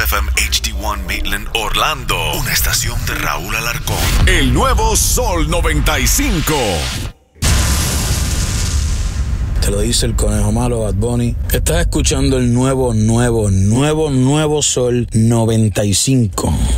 FM HD1 Maitland, Orlando. Una estación de Raúl Alarcón. El nuevo Sol 95. Te lo dice el conejo malo, Bad Bunny. Estás escuchando el nuevo Sol 95.